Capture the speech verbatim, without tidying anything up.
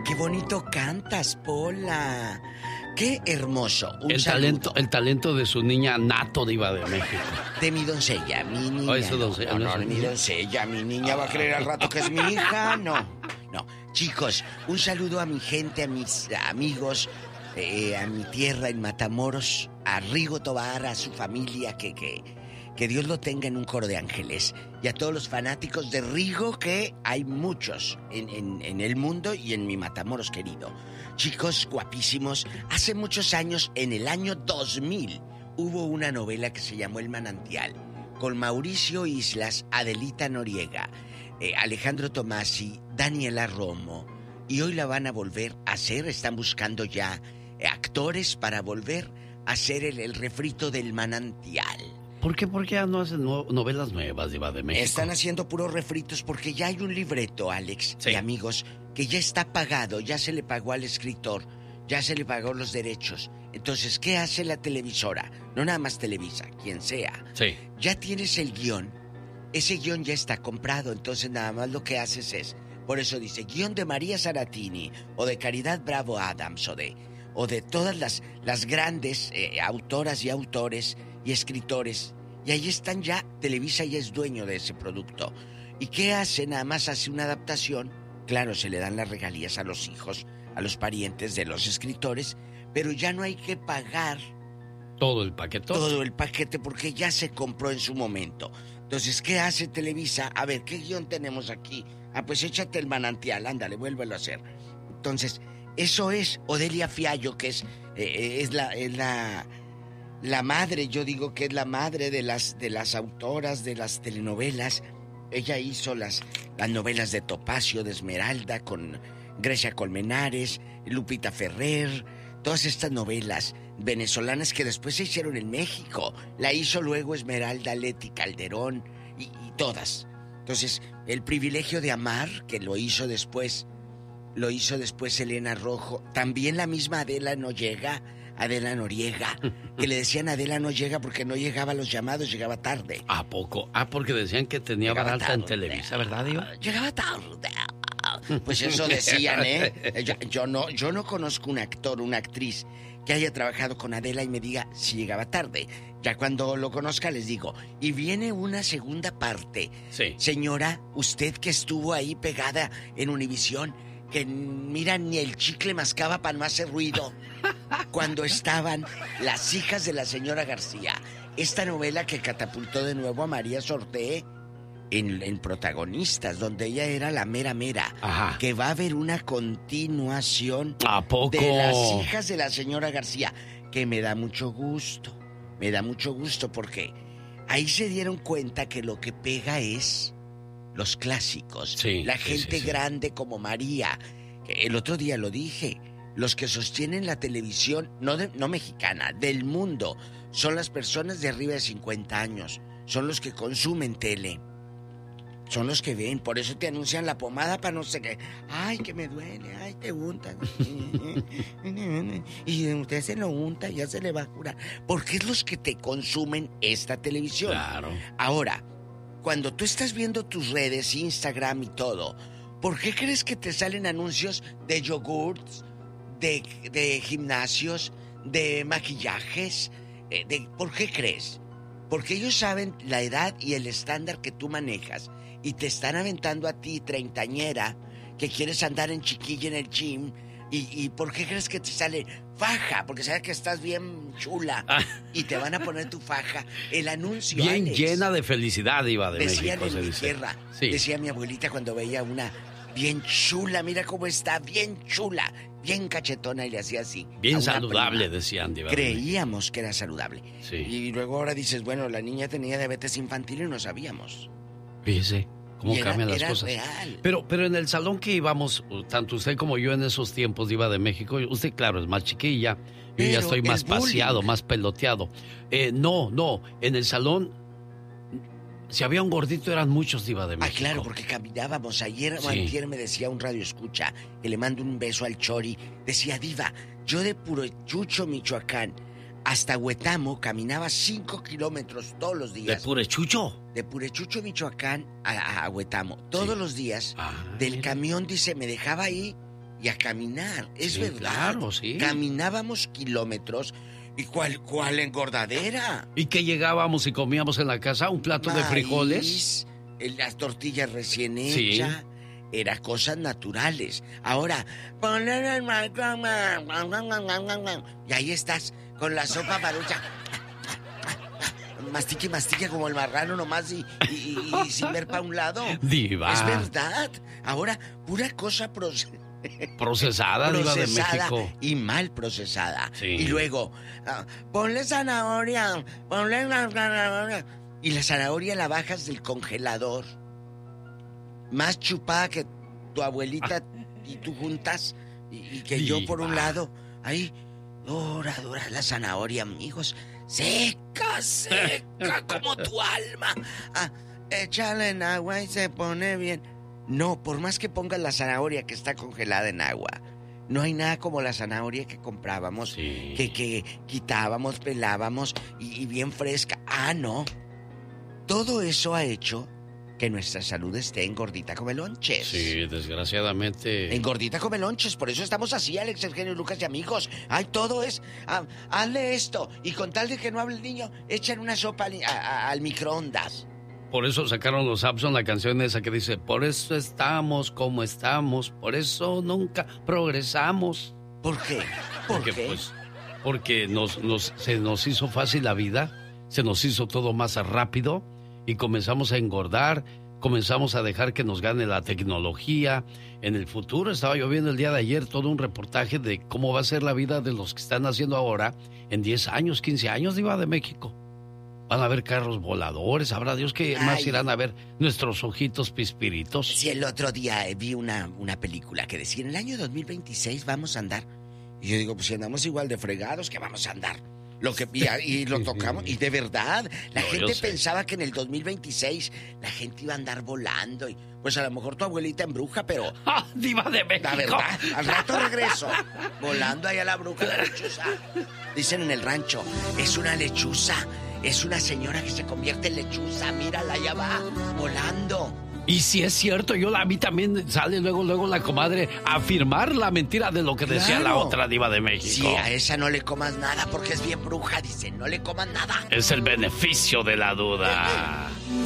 qué bonito cantas, Pola. Qué hermoso. Un el saludo. talento, el talento de su niña nato, diva de México. De mi doncella, mi niña. Oh, eso doncella, no, no, no, no, no, mi doncella, mi niña va a creer al rato que es mi hija. No, no. Chicos, un saludo a mi gente, a mis amigos, eh, a mi tierra en Matamoros, a Rigo Tobar, a su familia, que, que, que Dios lo tenga en un coro de ángeles. Y a todos los fanáticos de Rigo, que hay muchos en, en, en el mundo y en mi Matamoros querido. Chicos guapísimos, hace muchos años, en el año dos mil, hubo una novela que se llamó El Manantial, con Mauricio Islas, Adelita Noriega, eh, Alejandro Tomasi, Daniela Romo, y hoy la van a volver a hacer. Están buscando ya eh, actores para volver a hacer el, el refrito del Manantial. ¿Por qué? ¿Por qué ya no hacen no, novelas nuevas, diva de México? Están haciendo puros refritos porque ya hay un libreto, Alex, sí. y amigos, que ya está pagado, ya se le pagó al escritor, ya se le pagó los derechos. Entonces, ¿qué hace la televisora? No nada más Televisa, quien sea. Sí. Ya tienes el guión, ese guión ya está comprado, entonces nada más lo que haces es, por eso dice, guión de María Saratini, o de Caridad Bravo Adams, o de, o de todas las, las grandes eh, autoras y autores y escritores. Y ahí están ya, Televisa ya es dueño de ese producto. ¿Y qué hace? Nada más hace una adaptación. Claro, se le dan las regalías a los hijos, a los parientes de los escritores, pero ya no hay que pagar todo el paquete. Todo el paquete porque ya se compró en su momento. Entonces, ¿qué hace Televisa? A ver, ¿qué guión tenemos aquí? Ah, pues échate El Manantial, ándale, vuélvelo a hacer. Entonces, eso es Odelia Fiallo, que es, eh, es la... Es la La madre, yo digo que es la madre de las, de las autoras de las telenovelas. Ella hizo las, las novelas de Topacio, de Esmeralda, con Grecia Colmenares, Lupita Ferrer, todas estas novelas venezolanas que después se hicieron en México. La hizo luego Esmeralda, Leti Calderón y, y todas. Entonces, El Privilegio de Amar, que lo hizo después, lo hizo después Elena Rojo. También la misma Adela Noriega, Adela Noriega, que le decían Adela no llega porque no llegaba a los llamados, llegaba tarde. ¿A poco? Ah, porque decían que tenía Llegaba vara alta tarde. en Televisa, ¿verdad, Dios? Llegaba tarde. Pues eso decían, ¿eh? Yo, yo no, yo no conozco un actor, una actriz que haya trabajado con Adela y me diga si llegaba tarde. Ya cuando lo conozca les digo. Y viene una segunda parte. Sí. Señora, usted que estuvo ahí pegada en Univisión, que mira, ni el chicle mascaba para no hacer ruido. Cuando estaban Las hijas de la señora García, esta novela que catapultó de nuevo a María Sorté en, en protagonistas, donde ella era la mera mera. Ajá. Que va a haber una continuación ¿A poco? de Las hijas de la señora García, que me da mucho gusto, me da mucho gusto porque ahí se dieron cuenta que lo que pega es los clásicos, sí, la sí, gente sí, sí. grande como María. El otro día lo dije, los que sostienen la televisión, no, de, no mexicana, del mundo, son las personas de arriba de cincuenta años, son los que consumen tele, son los que ven, por eso te anuncian la pomada para no sé qué. Ay, que me duele, ay, te untan. Y usted se lo unta y ya se le va a curar, porque es los que te consumen esta televisión. Claro. Ahora, cuando tú estás viendo tus redes, Instagram y todo, ¿por qué crees que te salen anuncios de yogurts, de, de gimnasios, de maquillajes? Eh, de, ¿Por qué crees? Porque ellos saben la edad y el estándar que tú manejas y te están aventando a ti, treintañera, que quieres andar en chiquilla en el gym. ¿Y, y por qué crees que te sale faja? Porque sabes que estás bien chula ah. y te van a poner tu faja. El anuncio, bien Alex, llena de felicidad, iba de decían México. en se mi dice. tierra, sí. Decía mi abuelita cuando veía una bien chula, mira cómo está, bien chula, bien cachetona, y le hacía así. Bien saludable, prima. Decían. Diva Creíamos que era saludable. Sí. Y luego ahora dices, bueno, la niña tenía diabetes infantil y no sabíamos. Fíjese cómo era, cambian las era cosas. Real. Pero, pero en el salón que íbamos, tanto usted como yo en esos tiempos, Diva de México, usted, claro, es más chiquilla, yo pero ya estoy más paseado, más peloteado. Eh, no, no, en el salón, si había un gordito, eran muchos, Diva de México. Ah, claro, porque caminábamos. Ayer o sí. antier me decía un radio escucha, que le mando un beso al Chori, decía, Diva, yo de Purechucho, Michoacán, hasta Huetamo caminaba cinco kilómetros todos los días. ¿De Purechucho? De Purechucho, Michoacán a, a Huetamo. Todos sí. los días. Ah, del mira. Camión, dice, me dejaba ahí y a caminar. Es sí, verdad. Claro, sí. Caminábamos kilómetros. ¿Y cuál, cuál engordadera? Y que llegábamos y comíamos en la casa un plato Maíz, de frijoles. Las tortillas recién hechas. Sí. Eran cosas naturales. Ahora, ponle el y ahí estás con la sopa marucha. Mastique, mastique como el marrano nomás y, y, y, y sin ver para un lado. Diva. Es verdad. Ahora, pura cosa procesada. Procesada, Diva de México. Y mal procesada. Sí. Y luego, uh, ponle zanahoria, ponle la zanahoria. Y la zanahoria la bajas del congelador. Más chupada que tu abuelita y tú juntas. Y, y que Diva. Yo por un lado. Ahí, dura, dura la zanahoria, amigos. Seca, seca como tu alma. Ah, échale en agua y se pone bien. No, por más que pongas la zanahoria que está congelada en agua, no hay nada como la zanahoria que comprábamos, sí. que, que quitábamos, pelábamos y, y bien fresca. Ah, no. Todo eso ha hecho que nuestra salud esté engordita como lonches. Sí, desgraciadamente. Engordita como lonches, por eso estamos así, Alex, Eugenio, Lucas y amigos. Ay, todo es, ah, hazle esto, y con tal de que no hable el niño, echan una sopa al, a, a, al microondas. Por eso sacaron los Abson la canción esa que dice, por eso estamos como estamos, por eso nunca progresamos. ¿Por qué? ¿Por porque, qué? Pues, porque nos, nos, se nos hizo fácil la vida, se nos hizo todo más rápido y comenzamos a engordar, comenzamos a dejar que nos gane la tecnología. En el futuro, estaba yo viendo el día de ayer todo un reportaje de cómo va a ser la vida de los que están haciendo ahora en diez años, quince años, Diva de México. Van a haber carros voladores, habrá Dios que Ay. Más irán a ver nuestros ojitos pispiritos. Sí, el otro día vi una, una película que decía, en el año dos mil veintiséis vamos a andar. Y yo digo, pues si andamos igual de fregados, ¿qué vamos a andar? Lo que y, y lo tocamos, y de verdad, la no, gente pensaba que en el dos mil veintiséis la gente iba a andar volando. Y pues a lo mejor tu abuelita embruja, pero... ¡Ah, Diva de México! La verdad, al rato regreso, volando ahí a la bruja, la lechuza. Dicen en el rancho, es una lechuza. Es una señora que se convierte en lechuza, mírala, allá va, volando. Y si es cierto, yo la vi también, sale luego, luego la comadre a afirmar la mentira de lo que claro. decía la otra Diva de México. Sí, a esa no le comas nada porque es bien bruja, dice, no le comas nada. Es el beneficio de la duda.